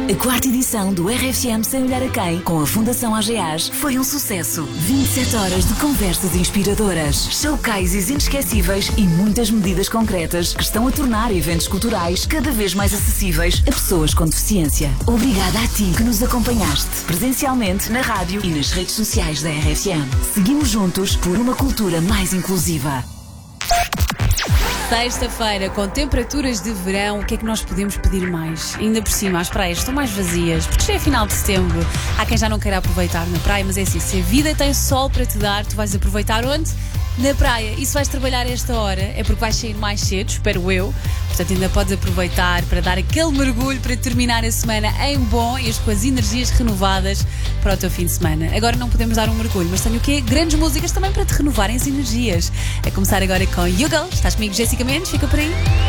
A quarta edição do RFM Sem Olhar a Quem, com a Fundação AGAs, foi um sucesso. 27 horas de conversas inspiradoras, showcases inesquecíveis e muitas medidas concretas que estão a tornar eventos culturais cada vez mais acessíveis a pessoas com deficiência. Obrigada a ti que nos acompanhaste, presencialmente na rádio e nas redes sociais da RFM. Seguimos juntos por uma cultura mais inclusiva. Sexta-feira, com temperaturas de verão, o que é que nós podemos pedir mais? Ainda por cima, as praias estão mais vazias, porque já é final de setembro. Há quem já não queira aproveitar na praia, mas é assim, se a vida tem sol para te dar, tu vais aproveitar onde? Na praia. E se vais trabalhar esta hora, é porque vais sair mais cedo, espero eu. Portanto, ainda podes aproveitar para dar aquele mergulho para terminar a semana em bom e com as energias renovadas para o teu fim de semana. Agora não podemos dar um mergulho, mas tenho o quê? Grandes músicas também para te renovarem as energias. A começar agora com You Go. Estás comigo, Jéssica Mendes? Fica por aí.